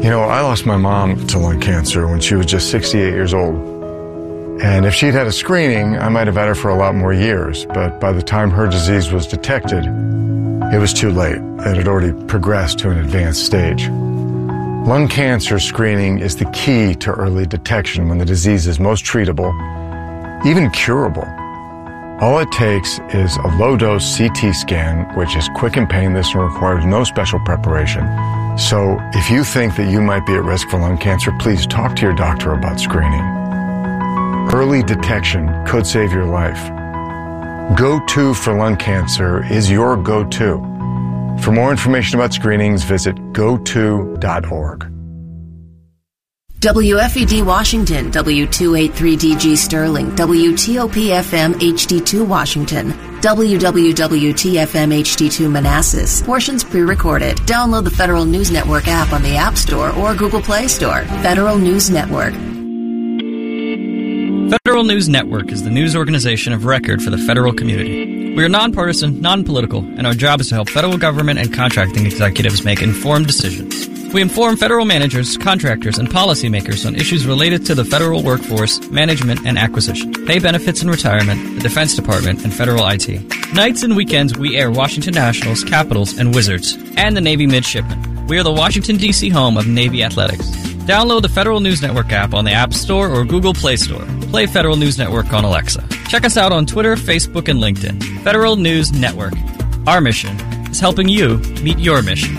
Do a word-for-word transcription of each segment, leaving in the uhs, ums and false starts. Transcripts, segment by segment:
You know, I lost my mom to lung cancer when she was just sixty-eight years old. And if she'd had a screening, I might have had her for a lot more years. But by the time her disease was detected, it was too late. It had already progressed to an advanced stage. Lung cancer screening is the key to early detection when the disease is most treatable, even curable. All it takes is a low-dose C T scan, which is quick and painless and requires no special preparation. So if you think that you might be at risk for lung cancer, please talk to your doctor about screening. Early detection could save your life. Go-To for lung cancer is your go-to. For more information about screenings, visit go to dot org. W F E D Washington, W two eighty-three D G Sterling, W T O P F M H D two Washington, W W W T F M H D two Manassas. Portions pre-recorded. Download the Federal News Network app on the App Store or Google Play Store. Federal News Network. Federal News Network is the news organization of record for the federal community. We are nonpartisan, non-political, and our job is to help federal government and contracting executives make informed decisions. We inform federal managers, contractors, and policymakers on issues related to the federal workforce, management, and acquisition, pay benefits and retirement, the Defense Department, and federal I T. Nights and weekends, we air Washington Nationals, Capitals, and Wizards, and the Navy Midshipmen. We are the Washington, D C home of Navy Athletics. Download the Federal News Network app on the App Store or Google Play Store. Play Federal News Network on Alexa. Check us out on Twitter, Facebook, and LinkedIn. Federal News Network. Our mission is helping you meet your mission.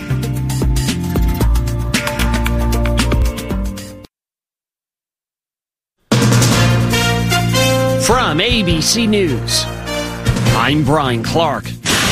From A B C News, I'm Brian Clark.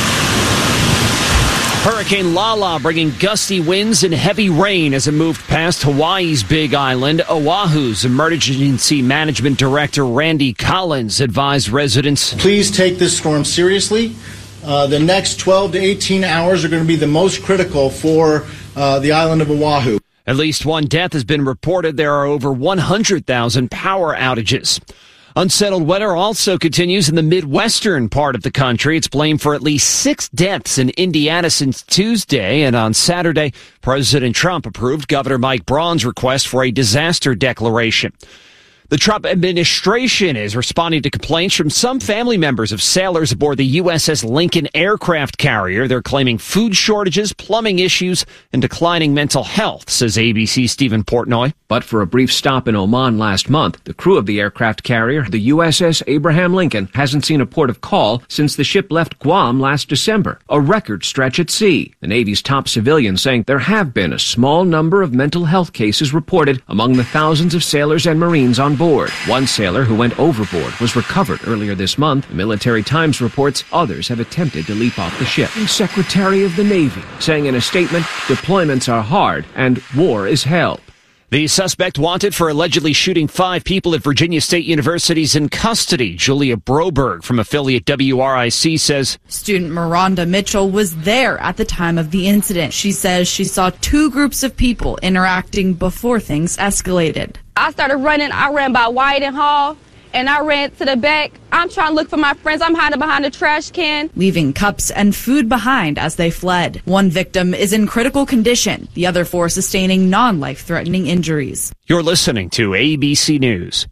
Hurricane Lala bringing gusty winds and heavy rain as it moved past Hawaii's Big Island. Oahu's Emergency Management Director Randy Collins advised residents, please take this storm seriously. Uh, the next twelve to eighteen hours are going to be the most critical for uh, the island of Oahu. At least one death has been reported. There are over one hundred thousand power outages. Unsettled weather also continues in the Midwestern part of the country. It's blamed for at least six deaths in Indiana since Tuesday. And on Saturday, President Trump approved Governor Mike Braun's request for a disaster declaration. The Trump administration is responding to complaints from some family members of sailors aboard the U S S Lincoln aircraft carrier. They're claiming food shortages, plumbing issues, and declining mental health, says A B C's Stephen Portnoy. But for a brief stop in Oman last month, the crew of the aircraft carrier, the U S S Abraham Lincoln, hasn't seen a port of call since the ship left Guam last December, a record stretch at sea. The Navy's top civilian saying there have been a small number of mental health cases reported among the thousands of sailors and Marines on board. One sailor who went overboard was recovered earlier this month. The Military Times reports others have attempted to leap off the ship. The Secretary of the Navy saying in a statement, deployments are hard and war is hell. The suspect wanted for allegedly shooting five people at Virginia State University is in custody. Julia Broberg from affiliate W R I C says student Miranda Mitchell was there at the time of the incident. She says she saw two groups of people interacting before things escalated. I started running. I ran by White and Hall, and I ran to the back. I'm trying to look for my friends. I'm hiding behind a trash can, leaving cups and food behind as they fled. One victim is in critical condition. The other four sustaining non-life-threatening injuries. You're listening to A B C News.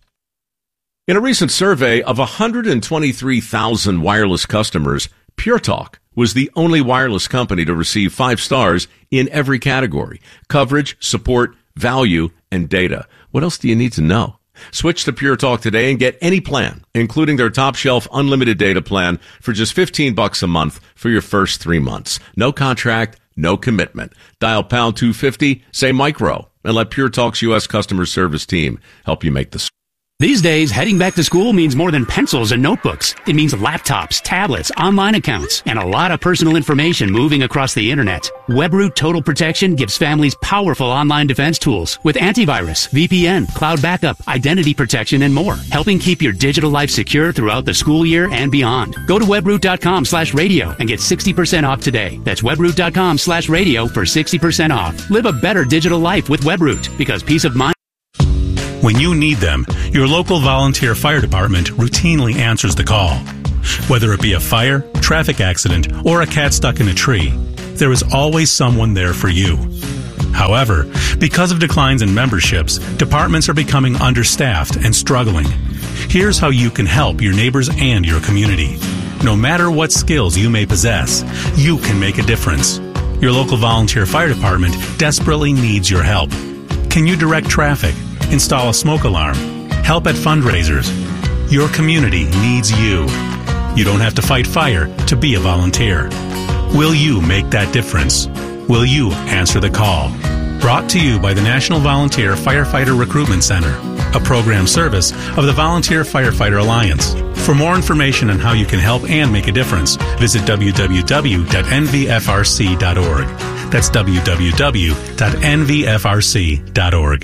In a recent survey of one hundred twenty-three thousand wireless customers, Pure Talk was the only wireless company to receive five stars in every category: coverage, support, value, and data. What else do you need to know? Switch to Pure Talk today and get any plan, including their top shelf unlimited data plan for just fifteen bucks a month for your first three months. No contract, no commitment. Dial pound two fifty, say micro, and let Pure Talk's U S customer service team help you make the switch. These days, heading back to school means more than pencils and notebooks. It means laptops, tablets, online accounts, and a lot of personal information moving across the internet. WebRoot Total Protection gives families powerful online defense tools with antivirus, V P N, cloud backup, identity protection, and more, helping keep your digital life secure throughout the school year and beyond. Go to webroot.com slash radio and get sixty percent off today. That's webroot.com slash radio for sixty percent off. Live a better digital life with WebRoot, because peace of mind. When you need them, your local volunteer fire department routinely answers the call. Whether it be a fire, traffic accident, or a cat stuck in a tree, there is always someone there for you. However, because of declines in memberships, departments are becoming understaffed and struggling. Here's how you can help your neighbors and your community. No matter what skills you may possess, you can make a difference. Your local volunteer fire department desperately needs your help. Can you direct traffic, install a smoke alarm, help at fundraisers? Your community needs you. You don't have to fight fire to be a volunteer. Will you make that difference? Will you answer the call? Brought to you by the National Volunteer Firefighter Recruitment Center, a program service of the Volunteer Firefighter Alliance. For more information on how you can help and make a difference, visit w w w dot n v f r c dot org. That's w w w dot n v f r c dot org.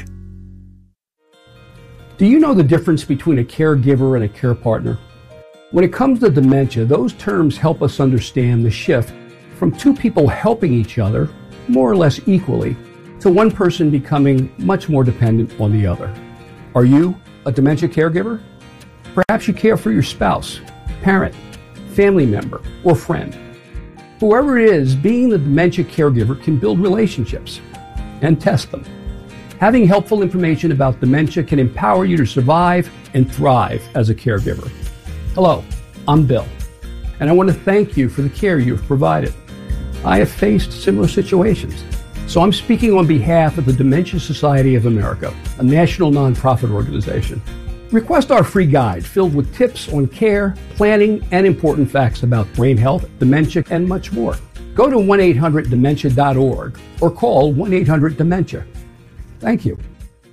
Do you know the difference between a caregiver and a care partner? When it comes to dementia, those terms help us understand the shift from two people helping each other, more or less equally, to one person becoming much more dependent on the other. Are you a dementia caregiver? Perhaps you care for your spouse, parent, family member, or friend. Whoever it is, being the dementia caregiver can build relationships and test them. Having helpful information about dementia can empower you to survive and thrive as a caregiver. Hello, I'm Bill, and I want to thank you for the care you've provided. I have faced similar situations, so I'm speaking on behalf of the Dementia Society of America, a national nonprofit organization. Request our free guide filled with tips on care, planning, and important facts about brain health, dementia, and much more. Go to one eight hundred dementia dot org or call one eight hundred dementia. Thank you.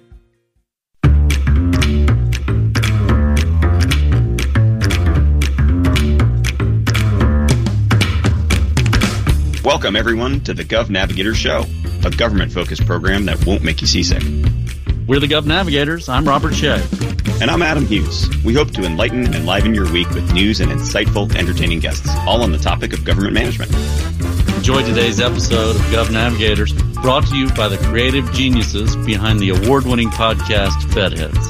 Welcome, everyone, to the Gov Navigator Show, a government-focused program that won't make you seasick. We're the Gov Navigators. I'm Robert Shea. And I'm Adam Hughes. We hope to enlighten and enliven your week with news and insightful, entertaining guests, all on the topic of government management. Enjoy today's episode of Gov Navigators, brought to you by the creative geniuses behind the award-winning podcast Fedheads.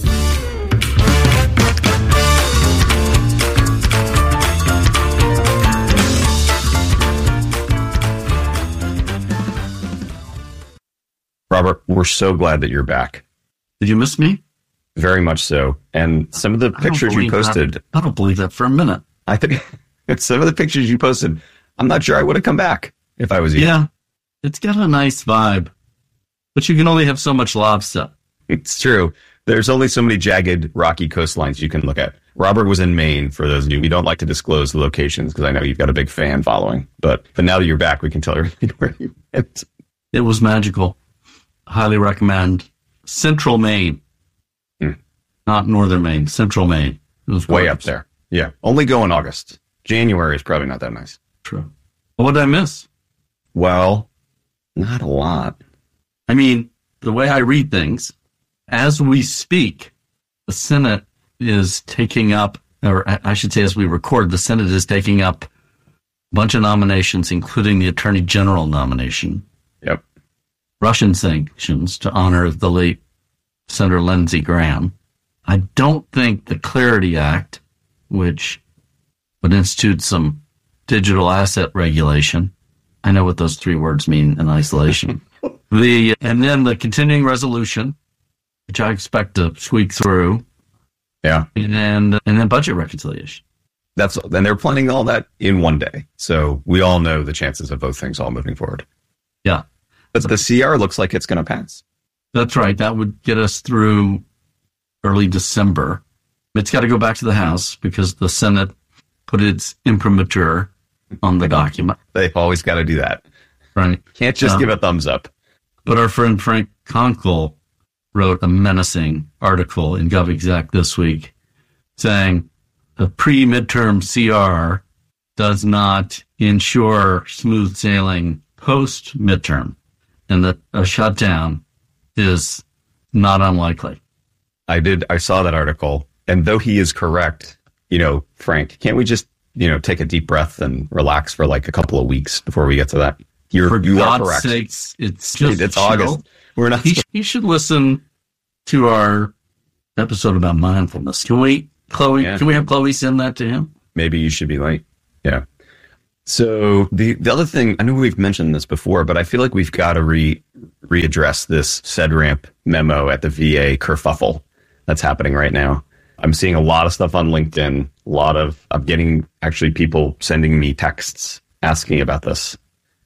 Robert, we're so glad that you're back. Did you miss me? Very much so. And some of the pictures you posted... That. I don't believe that for a minute. I think some of the pictures you posted, I'm not sure I would have come back if I was you. Yeah, it's got a nice vibe. But you can only have so much lobster. It's true. There's only so many jagged, rocky coastlines you can look at. Robert was in Maine, for those of you. We don't like to disclose the locations because I know you've got a big fan following. But, but now that you're back, we can tell everybody where you went. It was magical. Highly recommend. Central Maine. Hmm. Not northern Maine. Central Maine. It was way up there. Yeah. Only go in August. January is probably not that nice. True. Well, what did I miss? Well, not a lot. I mean, the way I read things, as we speak, the Senate is taking up, or I should say as we record, the Senate is taking up a bunch of nominations, including the Attorney General nomination. Yep. Russian sanctions to honor the late Senator Lindsey Graham. I don't think the Clarity Act, which would institute some digital asset regulation, I know what those three words mean in isolation. the and then the continuing resolution, which I expect to squeak through. Yeah. And and then budget reconciliation. That's and they're planning all that in one day. So we all know the chances of both things all moving forward. Yeah. But the C R looks like it's going to pass. That's right. That would get us through early December. It's got to go back to the House because the Senate put its imprimatur on the document. They've always got to do that. Right. Can't just um, give a thumbs up. But our friend Frank Conkle wrote a menacing article in GovExec this week saying the pre-midterm C R does not ensure smooth sailing post-midterm, and that a shutdown is not unlikely. I did. I saw that article, and though he is correct, you know, Frank, can't we just, you know, take a deep breath and relax for like a couple of weeks before we get to that? You're, for you God's are correct. sakes, it's just it's chill. August. We're not. He, he should listen to our episode about mindfulness. Can we, Chloe? Yeah. Can we have Chloe send that to him? Maybe you should be late. Yeah. So the, the other thing, I know we've mentioned this before, but I feel like we've got to re readdress this FedRAMP memo at the V A kerfuffle that's happening right now. I'm seeing a lot of stuff on LinkedIn, a lot of, I'm getting actually people sending me texts asking about this.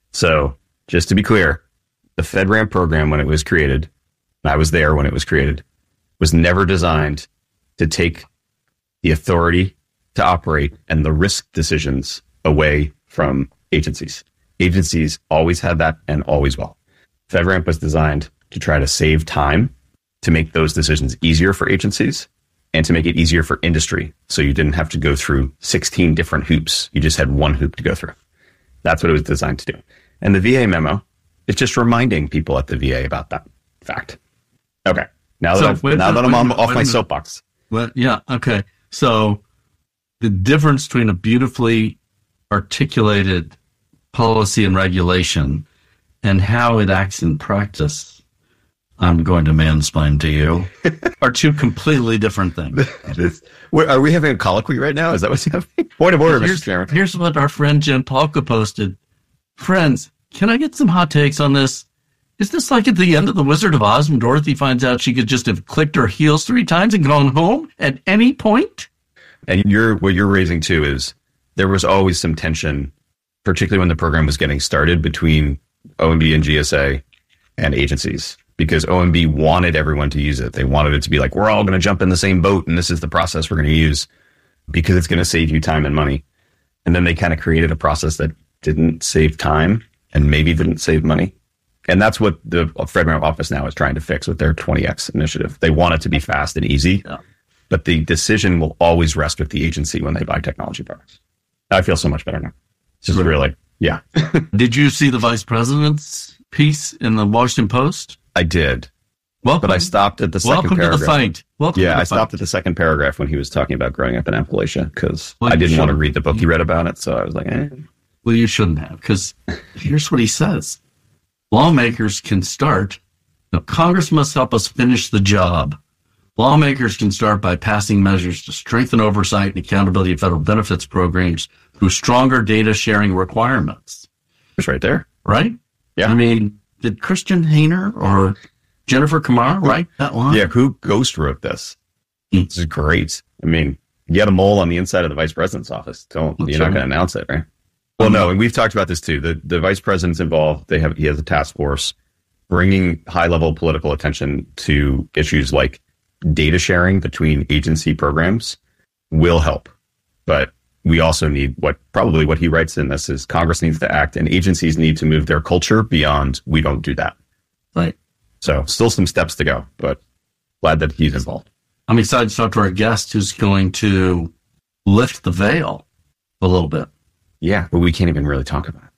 So just to be clear, the FedRAMP program, when it was created, and I was there when it was created, was never designed to take the authority to operate and the risk decisions away from agencies. Agencies always had that and always will. FedRAMP was designed to try to save time, to make those decisions easier for agencies, and to make it easier for industry. So you didn't have to go through sixteen different hoops. You just had one hoop to go through. That's what it was designed to do. And the V A memo is just reminding people at the V A about that fact. Okay. Now that, So, I've, wait now a- that I'm wait a on, minute, off wait a my minute. soapbox. Well, yeah, okay. So the difference between a beautifully articulated policy and regulation and how it acts in practice, I'm going to mansplain to you, are two completely different things. Wait, are we having a colloquy right now? Is that what's happening? Point of order, Mister Here's, Chairman. here's what our friend Jen Polka posted. Friends, can I get some hot takes on this? Is this like at the end of The Wizard of Oz when Dorothy finds out she could just have clicked her heels three times and gone home at any point? And you're, what you're raising too is there was always some tension, particularly when the program was getting started, between O M B and G S A and agencies, because O M B wanted everyone to use it. They wanted it to be like, we're all going to jump in the same boat and this is the process we're going to use because it's going to save you time and money. And then they kind of created a process that didn't save time and maybe didn't save money. And that's what the FedRAMP office now is trying to fix with their twenty X initiative. They want it to be fast and easy, yeah. But the decision will always rest with the agency when they buy technology products. I feel so much better now. It's just really, yeah. Did you see the vice president's piece in the Washington Post? I did. Welcome. But I stopped at the second Welcome paragraph. to the fight. Welcome yeah, to the I stopped fight. at the second paragraph when he was talking about growing up in Appalachia because Well, I you didn't want to shouldn't. read the book he read about it. So I was like, eh. Well, you shouldn't have, because here's what he says. Lawmakers can start. Now, Congress must help us finish the job. Lawmakers can start by passing measures to strengthen oversight and accountability of federal benefits programs through stronger data sharing requirements. It's right there. Right? Yeah. I mean, did Christian Hayner or Jennifer Kamar write that line? Yeah, who ghost wrote this? This is great. I mean, you had a mole on the inside of the vice president's office. Don't That's you're not right. going to announce it, right? Well, no, and we've talked about this too. The the vice president's involved. They have he has a task force bringing high level political attention to issues like data sharing between agency programs will help. But we also need what probably what he writes in this is Congress needs to act and agencies need to move their culture beyond we don't do that. Right. So still some steps to go, but glad that he's involved. I'm excited to talk to our guest who's going to lift the veil a little bit. Yeah, but we can't even really talk about it.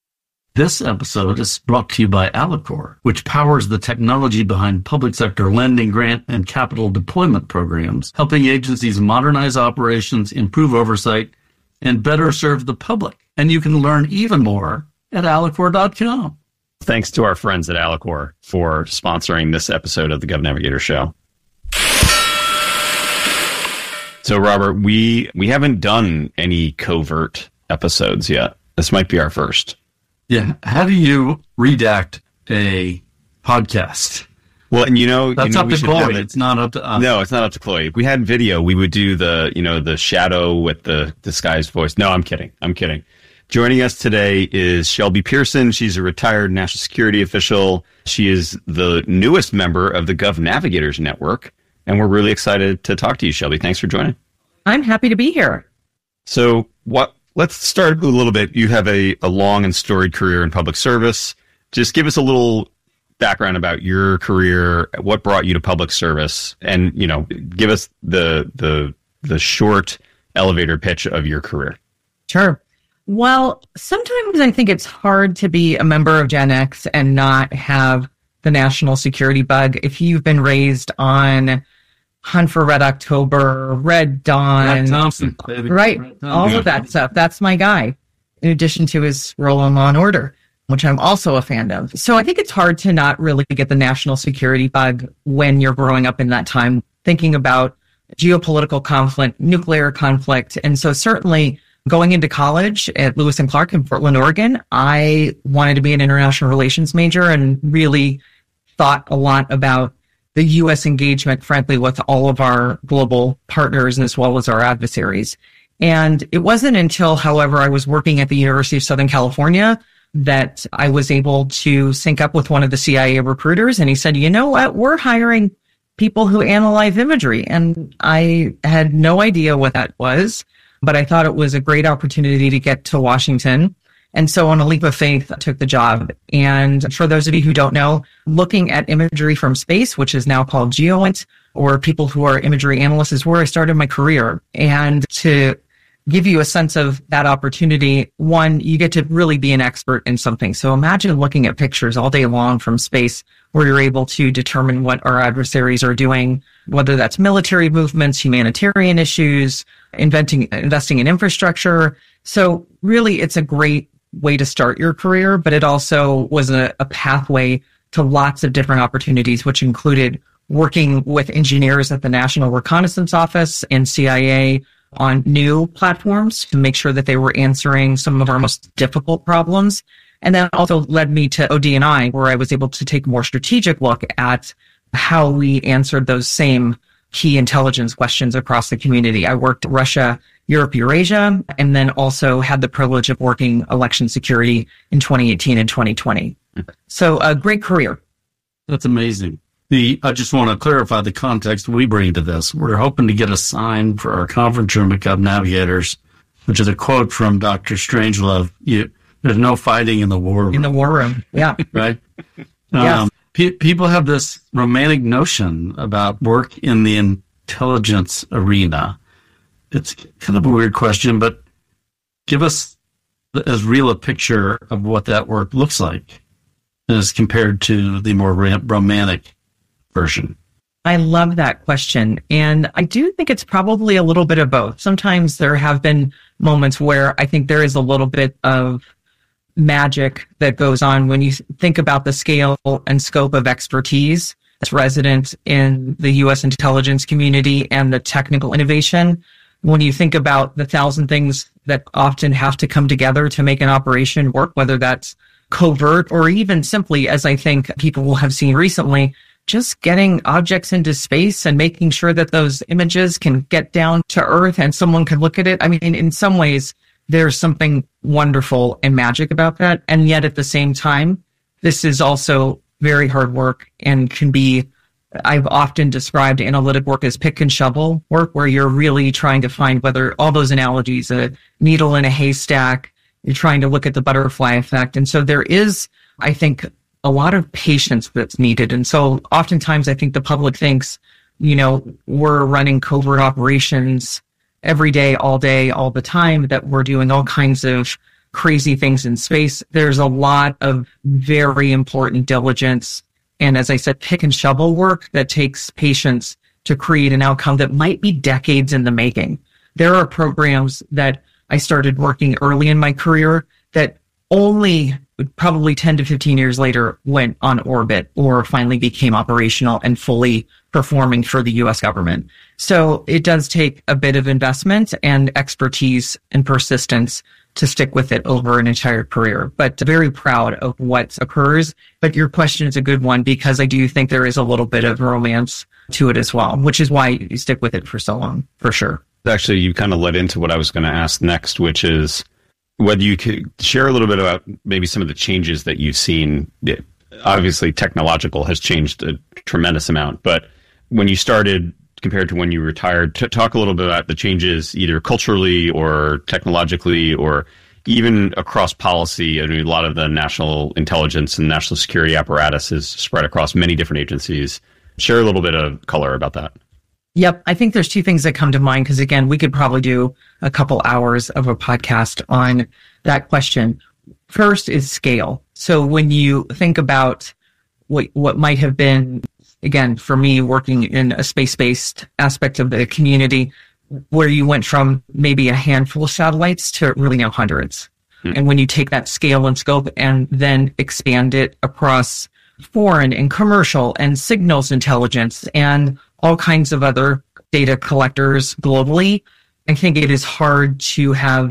This episode is brought to you by Alicor, which powers the technology behind public sector lending, grant, and capital deployment programs, helping agencies modernize operations, improve oversight, and better serve the public. And you can learn even more at alicor dot com. Thanks to our friends at Alicor for sponsoring this episode of the Gov Navigator Show. So, Robert, we we haven't done any covert episodes yet. This might be our first. Yeah. How do you redact a podcast? Well, and you know, That's you know, up we to should have Chloe. it- It's not up to us. No, it's not up to Chloe. If we had video, we would do the, you know, the shadow with the disguised voice. No, I'm kidding. I'm kidding. Joining us today is Shelby Pearson. She's a retired national security official. She is the newest member of the Gov Navigators Network. And we're really excited to talk to you, Shelby. Thanks for joining. I'm happy to be here. So what? Let's start a little bit. You have a, a long and storied career in public service. Just give us a little background about your career, what brought you to public service, and, you know, give us the the the short elevator pitch of your career. Sure. Well, sometimes I think it's hard to be a member of Gen X and not have the national security bug. If you've been raised on Hunt for Red October, Red Dawn, Red Thompson, baby. right, Red Thompson. all of that stuff, that's my guy, in addition to his role in Law and Order, which I'm also a fan of. So I think it's hard to not really get the national security bug when you're growing up in that time, thinking about geopolitical conflict, nuclear conflict. And so certainly Going into college at Lewis and Clark in Portland, Oregon, I wanted to be an international relations major and really thought a lot about the U S engagement, frankly, with all of our global partners as well as our adversaries. And it wasn't until, however, I was working at the University of Southern California that I was able to sync up with one of the C I A recruiters. And he said, you know what, we're hiring people who analyze imagery. And I had no idea what that was, but I thought it was a great opportunity to get to Washington. And so on a leap of faith, I took the job. And for those of you who don't know, looking at imagery from space, which is now called GEOINT, or people who are imagery analysts, is where I started my career. And to give you a sense of that opportunity, one, you get to really be an expert in something. So imagine looking at pictures all day long from space where you're able to determine what our adversaries are doing, whether that's military movements, humanitarian issues, inventing, investing in infrastructure. So really, it's a great way to start your career, but it also was a, a pathway to lots of different opportunities, which included working with engineers at the National Reconnaissance Office and C I A on new platforms to make sure that they were answering some of our most difficult problems. And that also led me to O D and I, where I was able to take a more strategic look at how we answered those same key intelligence questions across the community. I worked Russia, Europe, Eurasia, and then also had the privilege of working election security in twenty eighteen and twenty twenty. So a great career. That's amazing. The I just want to clarify the context we bring to this. We're hoping to get a sign for our conference room at Cub Navigators, which is a quote from Doctor Strangelove. You, there's no fighting in the war room. In the war room, yeah. Right? Yeah. Um, pe- people have this romantic notion about work in the intelligence arena. It's kind of a weird question, but give us as real a picture of what that work looks like as compared to the more romantic version. I love that question. And I do think it's probably a little bit of both. Sometimes there have been moments where I think there is a little bit of magic that goes on when you think about the scale and scope of expertise that's resident in the U S intelligence community and the technical innovation. When you think about the thousand things that often have to come together to make an operation work, whether that's covert or even simply, as I think people will have seen recently, just getting objects into space and making sure that those images can get down to Earth and someone can look at it. I mean, in some ways, there's something wonderful and magic about that. And yet at the same time, this is also very hard work and can be, I've often described analytic work as pick and shovel work, where you're really trying to find whether all those analogies, a needle in a haystack, you're trying to look at the butterfly effect. And so there is, I think, a lot of patience that's needed. And so oftentimes I think the public thinks, you know, we're running covert operations every day, all day, all the time, that we're doing all kinds of crazy things in space. There's a lot of very important diligence. And as I said, pick and shovel work that takes patience to create an outcome that might be decades in the making. There are programs that I started working early in my career that only probably ten to fifteen years later went on orbit or finally became operational and fully performing for the U S government. So it does take a bit of investment and expertise and persistence to stick with it over an entire career, but very proud of what occurs. But your question is a good one, because I do think there is a little bit of romance to it as well, which is why you stick with it for so long, for sure. Actually, you kind of led into what I was going to ask next, which is whether you could share a little bit about maybe some of the changes that you've seen. Obviously, technological has changed a tremendous amount, but when you started compared to when you retired, t- talk a little bit about the changes either culturally or technologically or even across policy. I mean, a lot of the national intelligence and national security apparatus is spread across many different agencies. Share a little bit of color about that. Yep. I think there's two things that come to mind, because again, we could probably do a couple hours of a podcast on that question. First is scale. So when you think about what what might have been, again, for me, working in a space-based aspect of the community, where you went from maybe a handful of satellites to really now hundreds. Hmm. And when you take that scale and scope and then expand it across foreign and commercial and signals intelligence and all kinds of other data collectors globally, I think it is hard to have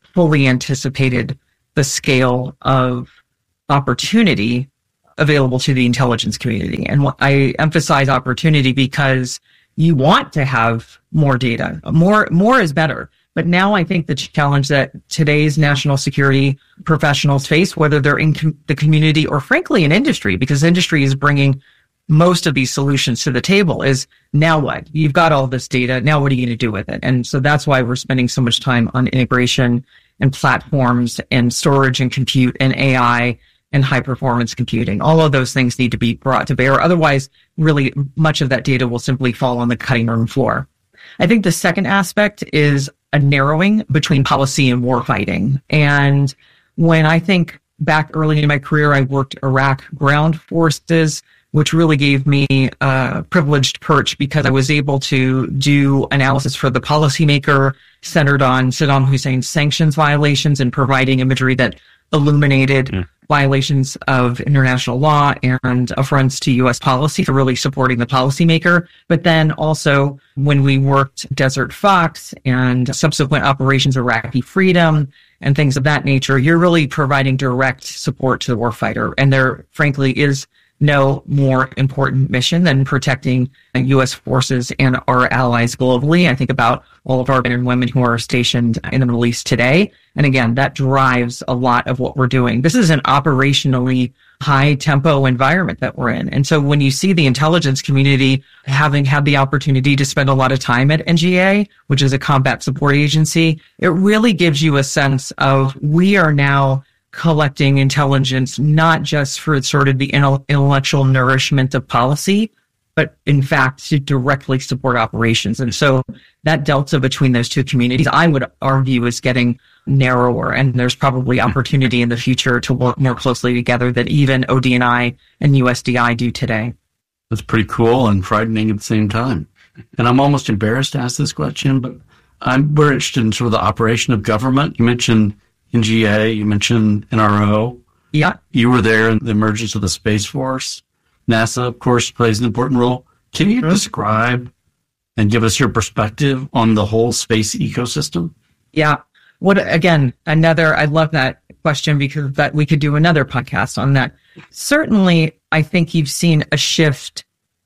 fully anticipated the scale of opportunity available to the intelligence community. And I emphasize opportunity because you want to have more data. More, more is better. But now I think the challenge that today's national security professionals face, whether they're in com- the community or frankly in industry, because industry is bringing most of these solutions to the table, is now what? You've got all this data. Now what are you going to do with it? And so that's why we're spending so much time on integration and platforms and storage and compute and A I and high performance computing. All of those things need to be brought to bear. Otherwise, really much of that data will simply fall on the cutting room floor. I think the second aspect is a narrowing between policy and warfighting. And when I think back early in my career, I worked Iraq ground forces, which really gave me a privileged perch because I was able to do analysis for the policymaker centered on Saddam Hussein's sanctions violations and providing imagery that illuminated mm. violations of international law and affronts to U S policy for really supporting the policymaker. But then also when we worked Desert Fox and subsequent operations Iraqi Freedom and things of that nature, you're really providing direct support to the warfighter. And there, frankly, is no more important mission than protecting U S forces and our allies globally. I think about all of our men and women who are stationed in the Middle East today. And again, that drives a lot of what we're doing. This is an operationally high tempo environment that we're in. And so when you see the intelligence community having had the opportunity to spend a lot of time at N G A, which is a combat support agency, it really gives you a sense of we are now collecting intelligence, not just for sort of the intellectual nourishment of policy, but in fact to directly support operations. And so that delta between those two communities, I would argue, is getting narrower. And there's probably opportunity in the future to work more closely together than even O D N I and U S D I do today. That's pretty cool and frightening at the same time. And I'm almost embarrassed to ask this question, but I'm we're interested in sort of the operation of government. You mentioned N G A, you mentioned N R O. Yeah. You were there in the emergence of the Space Force. NASA, of course, plays an important role. Can you describe and give us your perspective on the whole space ecosystem? Yeah. What, again, another, I love that question because that we could do another podcast on that. Certainly, I think you've seen a shift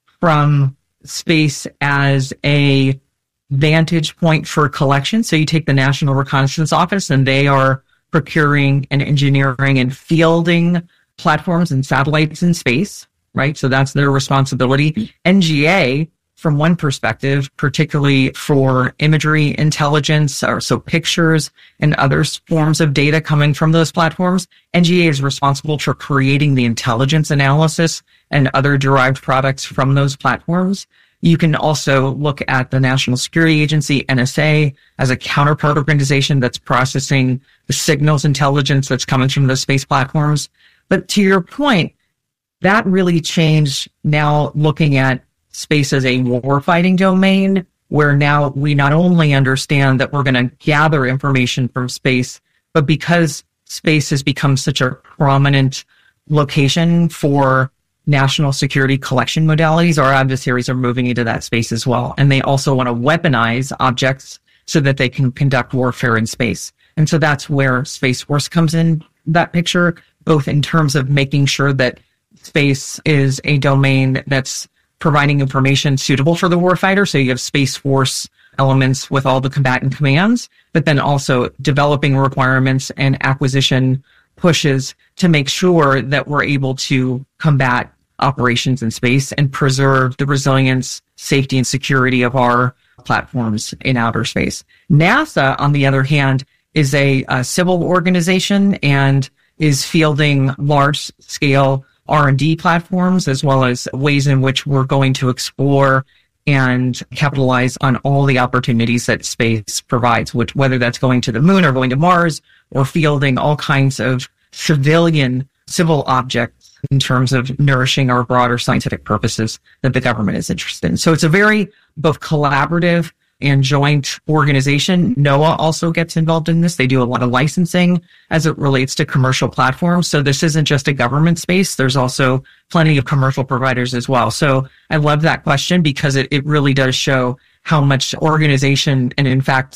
from space as a vantage point for collection. So you take the National Reconnaissance Office and they are procuring and engineering and fielding platforms and satellites in space, right? So that's their responsibility. N G A, from one perspective, particularly for imagery intelligence, or so pictures and other forms of data coming from those platforms, N G A is responsible for creating the intelligence analysis and other derived products from those platforms. You can also look at the National Security Agency, N S A, as a counterpart organization that's processing the signals intelligence that's coming from those space platforms. But to your point, that really changed now looking at space as a warfighting domain, where now we not only understand that we're going to gather information from space, but because space has become such a prominent location for national security collection modalities, our adversaries are moving into that space as well. And they also want to weaponize objects so that they can conduct warfare in space. And so that's where Space Force comes in that picture, both in terms of making sure that space is a domain that's providing information suitable for the warfighter. So you have Space Force elements with all the combatant commands, but then also developing requirements and acquisition pushes to make sure that we're able to combat operations in space and preserve the resilience, safety, and security of our platforms in outer space. NASA, on the other hand, is a, a civil organization and is fielding large-scale R and D platforms, as well as ways in which we're going to explore and capitalize on all the opportunities that space provides, which, whether that's going to the moon or going to Mars or fielding all kinds of civilian civil objects in terms of nourishing our broader scientific purposes that the government is interested in. So it's a very both collaborative and joint organization. NOAA also gets involved in this. They do a lot of licensing as it relates to commercial platforms. So this isn't just a government space. There's also plenty of commercial providers as well. So I love that question because it, it really does show how much organization and, in fact,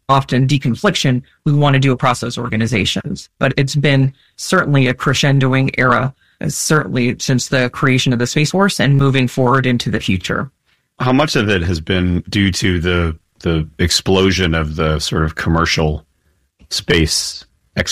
often deconfliction we want to do across those organizations. But it's been certainly a crescendoing era, certainly since the creation of the Space Force and moving forward into the future. How much of it has been due to the the explosion of the sort of commercial space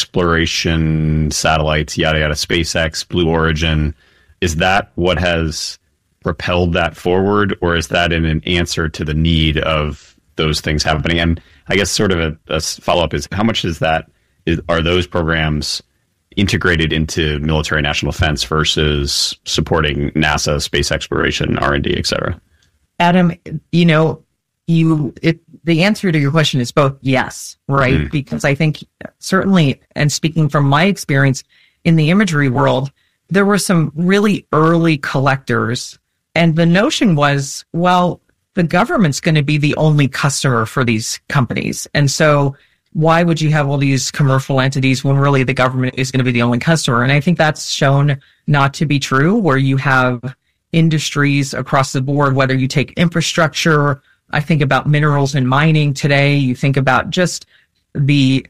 exploration satellites, yada, yada, SpaceX, Blue Origin? Is that what has propelled that forward, or is that in an answer to the need of those things happening? And I guess sort of a, a follow-up is, how much is that, is, are those programs integrated into military national defense versus supporting NASA, space exploration, R and D, et cetera? Adam, you know, you it, the answer to your question is both yes, right? Mm. Because I think certainly, and speaking from my experience in the imagery world, there were some really early collectors, and the notion was, well, the government's going to be the only customer for these companies. And so why would you have all these commercial entities when really the government is going to be the only customer? And I think that's shown not to be true, where you have industries across the board, whether you take infrastructure, I think about minerals and mining today, you think about just the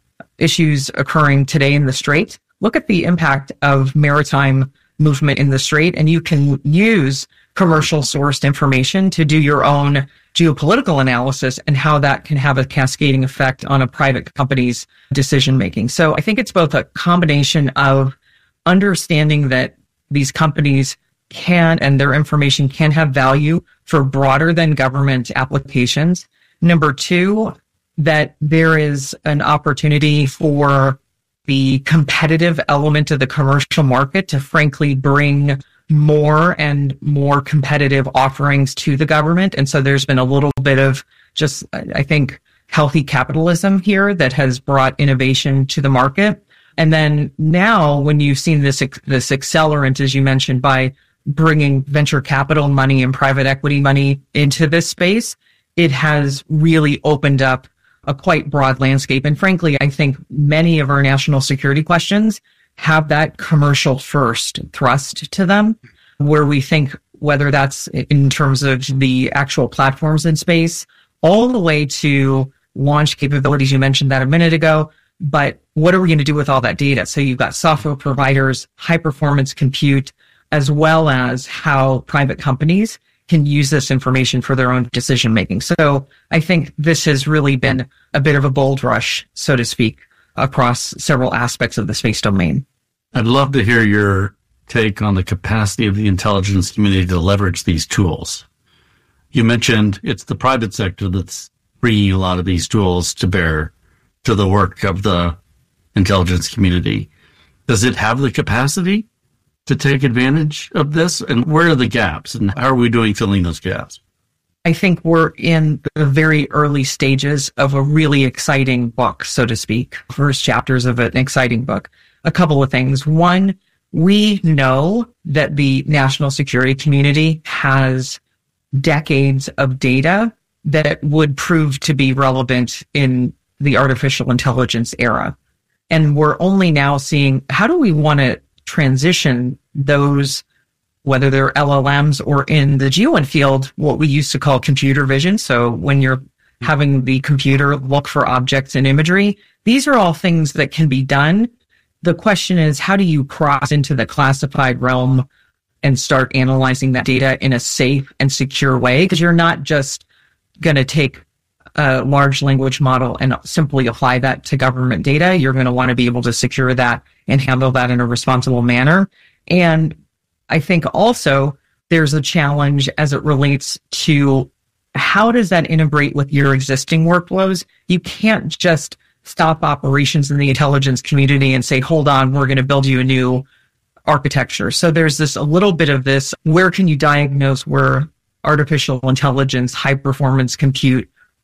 issues occurring today in the Strait. Look at the impact of maritime movement in the Strait, and you can use commercial sourced information to do your own geopolitical analysis and how that can have a cascading effect on a private company's decision making. So I think it's both a combination of understanding that these companies can, and their information can have value for broader than government applications. Number two, that there is an opportunity for the competitive element of the commercial market to frankly bring more and more competitive offerings to the government. And so there's been a little bit of just, I think, healthy capitalism here that has brought innovation to the market. And then now when you've seen this, this accelerant, as you mentioned, by bringing venture capital money and private equity money into this space, it has really opened up a quite broad landscape. And frankly, I think many of our national security questions have that commercial first thrust to them, where we think, whether that's in terms of the actual platforms in space, all the way to launch capabilities. You mentioned that a minute ago, but what are we going to do with all that data? So you've got software providers, high performance compute, as well as how private companies can use this information for their own decision making. So I think this has really been a bit of a bold rush, so to speak, across several aspects of the space domain. I'd love to hear your take on the capacity of the intelligence community to leverage these tools. You mentioned it's the private sector that's bringing a lot of these tools to bear to the work of the intelligence community. Does it have the capacity to take advantage of this? And where are the gaps, and how are we doing filling those gaps? I think we're in the very early stages of a really exciting book, so to speak, first chapters of an exciting book. A couple of things. One, we know that the national security community has decades of data that would prove to be relevant in the artificial intelligence era. And we're only now seeing, how do we want to transition those, whether they're L L Ms or in the GEOINT field, what we used to call computer vision. So when you're having the computer look for objects in imagery, these are all things that can be done. The question is, how do you cross into the classified realm and start analyzing that data in a safe and secure way? Because you're not just going to take a large language model and simply apply that to government data. You're going to want to be able to secure that and handle that in a responsible manner. And I think also there's a challenge as it relates to how does that integrate with your existing workflows? You can't just stop operations in the intelligence community and say, hold on, we're going to build you a new architecture. So there's this a little bit of this, where can you diagnose where artificial intelligence, high performance compute,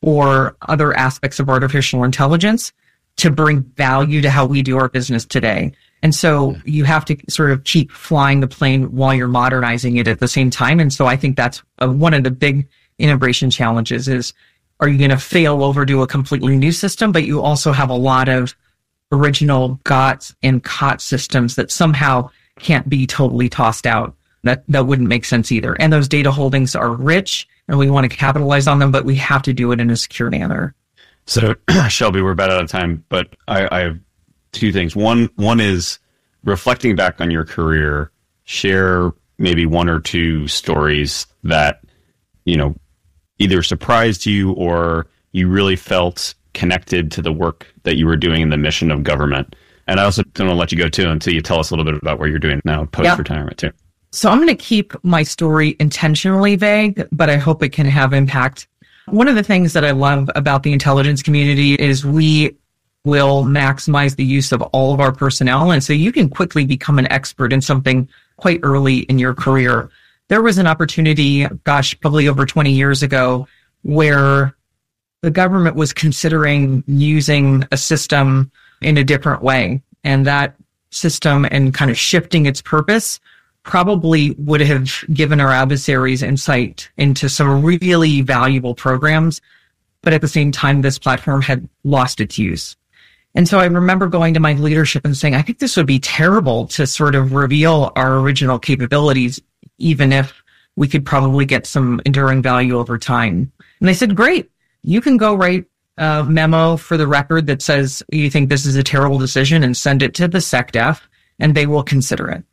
or other aspects of artificial intelligence to bring value to how we do our business today. And so you have to sort of keep flying the plane while you're modernizing it at the same time. And so I think that's a, one of the big integration challenges is, are you going to fail over to a completely new system, but you also have a lot of original G O T S and C O T S systems that somehow can't be totally tossed out. That, that wouldn't make sense either. And those data holdings are rich and we want to capitalize on them, but we have to do it in a secure manner. So, Shelby, we're about out of time, but I, I have two things. One, one is reflecting back on your career, share maybe one or two stories that, you know, either surprised you or you really felt connected to the work that you were doing in the mission of government. And I also don't want to let you go, too, until you tell us a little bit about what you're doing now post-retirement, too. So I'm going to keep my story intentionally vague, but I hope it can have impact. One of the things that I love about the intelligence community is we will maximize the use of all of our personnel. And so you can quickly become an expert in something quite early in your career. There was an opportunity, gosh, probably over twenty years ago, where the government was considering using a system in a different way. And that system and kind of shifting its purpose probably would have given our adversaries insight into some really valuable programs. But at the same time, this platform had lost its use. And so I remember going to my leadership and saying, I think this would be terrible to sort of reveal our original capabilities, even if we could probably get some enduring value over time. And they said, great, you can go write a memo for the record that says you think this is a terrible decision and send it to the SecDef, and they will consider it.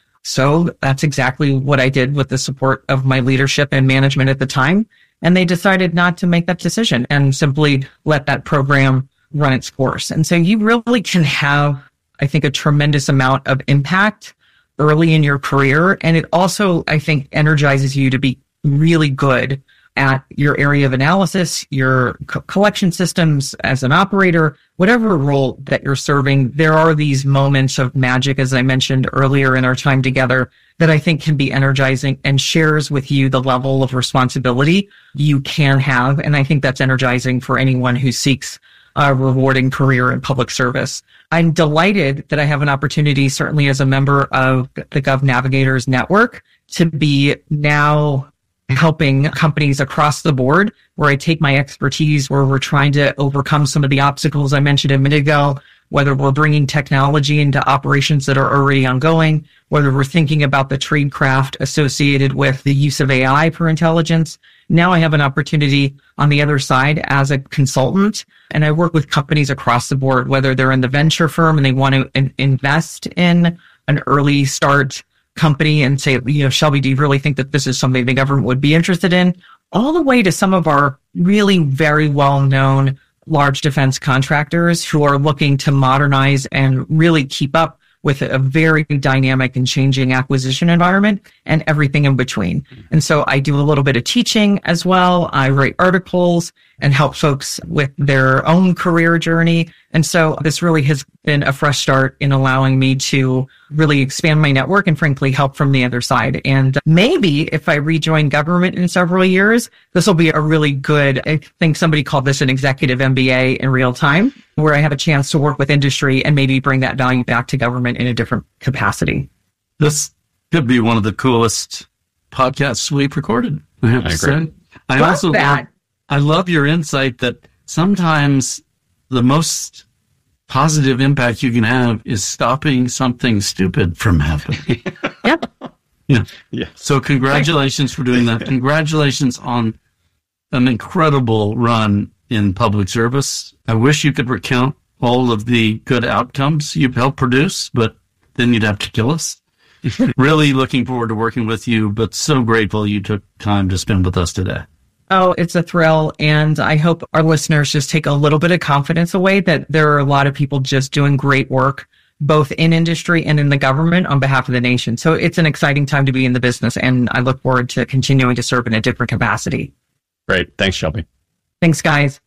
So that's exactly what I did with the support of my leadership and management at the time. And they decided not to make that decision and simply let that program run its course. And so you really can have, I think, a tremendous amount of impact early in your career. And it also, I think, energizes you to be really good at your area of analysis, your co- collection systems as an operator, whatever role that you're serving. There are these moments of magic, as I mentioned earlier in our time together, that I think can be energizing and shares with you the level of responsibility you can have. And I think that's energizing for anyone who seeks a rewarding career in public service. I'm delighted that I have an opportunity, certainly as a member of the Gov Navigators Network, to be now helping companies across the board, where I take my expertise, where we're trying to overcome some of the obstacles I mentioned a minute ago, whether we're bringing technology into operations that are already ongoing, whether we're thinking about the tradecraft associated with the use of A I for intelligence. Now I have an opportunity on the other side as a consultant, and I work with companies across the board, whether they're in the venture firm and they want to in- invest in an early start company and say, you know, Shelby, do you really think that this is something the government would be interested in? All the way to some of our really very well-known large defense contractors who are looking to modernize and really keep up with a very dynamic and changing acquisition environment and everything in between. And so I do a little bit of teaching as well. I write articles and help folks with their own career journey. And so this really has been a fresh start in allowing me to really expand my network and frankly help from the other side. And maybe if I rejoin government in several years, this will be a really good, I think somebody called this an executive M B A in real time, where I have a chance to work with industry and maybe bring that value back to government in a different capacity. This could be one of the coolest podcasts we've recorded, I have I to agree. say. I Love also that. love, I love your insight that sometimes the most positive impact you can have is stopping something stupid from happening. Yep. Yeah. Yeah. So congratulations for doing that. Congratulations on an incredible run in public service. I wish you could recount all of the good outcomes you've helped produce, but then you'd have to kill us. Really looking forward to working with you, but so grateful you took time to spend with us today. Oh, it's a thrill. And I hope our listeners just take a little bit of confidence away that there are a lot of people just doing great work, both in industry and in the government on behalf of the nation. So it's an exciting time to be in the business. And I look forward to continuing to serve in a different capacity. Great. Thanks, Shelby. Thanks, guys.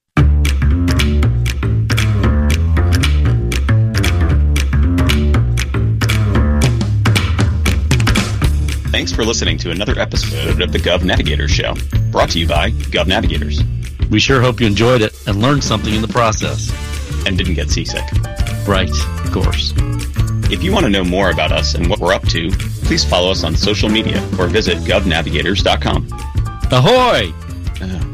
Thanks for listening to another episode of the Gov Navigators Show, brought to you by Gov Navigators. We sure hope you enjoyed it and learned something in the process. And didn't get seasick. Right, of course. If you want to know more about us and what we're up to, please follow us on social media or visit gov navigators dot com. Ahoy! Uh,